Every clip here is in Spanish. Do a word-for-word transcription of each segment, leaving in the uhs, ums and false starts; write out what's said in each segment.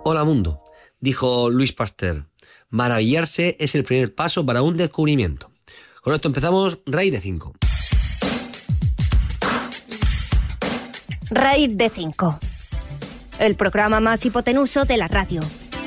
Hola mundo, dijo Louis Pasteur. Maravillarse es el primer paso para un descubrimiento. Con esto empezamos Raíz de cinco. Raíz de cinco. El programa más hipotenuso de la radio.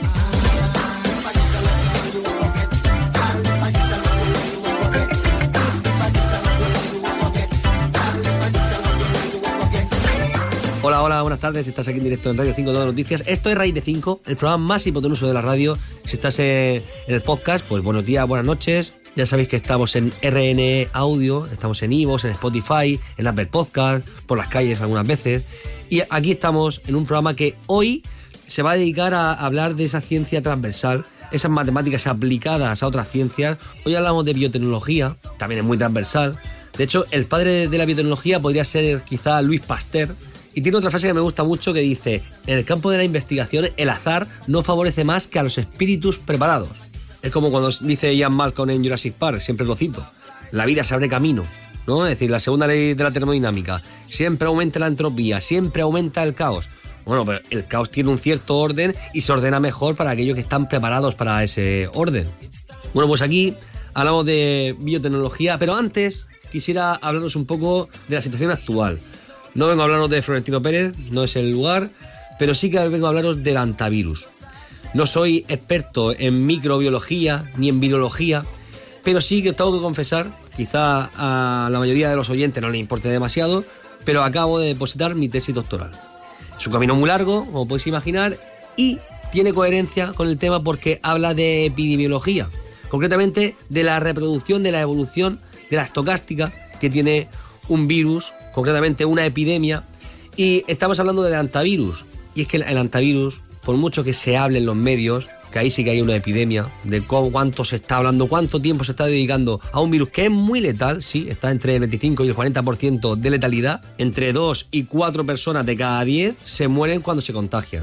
Hola, hola, buenas tardes. Estás aquí en directo en Radio cinco, todas las noticias. Esto es Raíz de cinco, el programa más hipotenuso de la radio. Si estás en el podcast, pues buenos días, buenas noches. Ya sabéis que estamos en R N E Audio, estamos en iVoox, en Spotify, en Apple Podcast, por las calles algunas veces. Y aquí estamos en un programa que hoy se va a dedicar a hablar de esa ciencia transversal, esas matemáticas aplicadas a otras ciencias. Hoy hablamos de biotecnología, también es muy transversal. De hecho, el padre de la biotecnología podría ser quizá Louis Pasteur. Y tiene otra frase que me gusta mucho que dice: en el campo de la investigación el azar no favorece más que a los espíritus preparados. Es como cuando dice Ian Malcolm en Jurassic Park, siempre lo cito: la vida se abre camino, ¿no? Es decir, la segunda ley de la termodinámica: siempre aumenta la entropía, siempre aumenta el caos. Bueno, pero el caos tiene un cierto orden y se ordena mejor para aquellos que están preparados para ese orden. Bueno, pues aquí hablamos de biotecnología, pero antes quisiera hablaros un poco de la situación actual. No vengo a hablaros de Florentino Pérez, no es el lugar, pero sí que vengo a hablaros del antivirus. No soy experto en microbiología ni en virología, pero sí que tengo que confesar, quizá a la mayoría de los oyentes no les importe demasiado, pero acabo de depositar mi tesis doctoral. Es un camino muy largo, como podéis imaginar, y tiene coherencia con el tema porque habla de epidemiología, concretamente de la reproducción, de la evolución, de la estocástica que tiene un virus, concretamente una epidemia, y estamos hablando del antivirus. Y es que el antivirus, por mucho que se hable en los medios, que ahí sí que hay una epidemia, de cuánto se está hablando, cuánto tiempo se está dedicando a un virus que es muy letal, sí, está entre el veinticinco y el cuarenta por ciento de letalidad, entre dos y cuatro personas de cada diez se mueren cuando se contagian.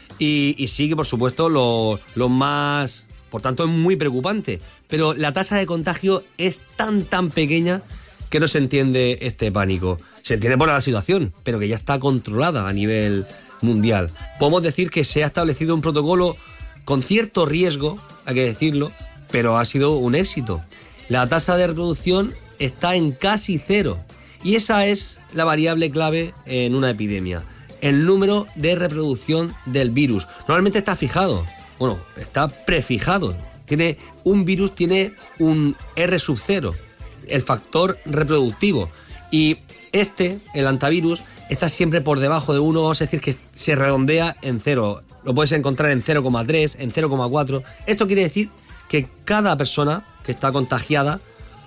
Y, y sí que, por supuesto, lo, lo más... Por tanto, es muy preocupante, pero la tasa de contagio es tan, tan pequeña que no se entiende este pánico. Se entiende por la situación, pero que ya está controlada a nivel mundial. Podemos decir que se ha establecido un protocolo con cierto riesgo, hay que decirlo, pero ha sido un éxito. La tasa de reproducción está en casi cero. Y esa es la variable clave en una epidemia: el número de reproducción del virus. Normalmente está fijado, bueno, está prefijado. Tiene, un virus tiene un R sub cero, el factor reproductivo. Y este, el antivirus, está siempre por debajo de uno, vamos a decir que se redondea en cero. Lo puedes encontrar en cero coma tres, en cero coma cuatro. Esto quiere decir que cada persona que está contagiada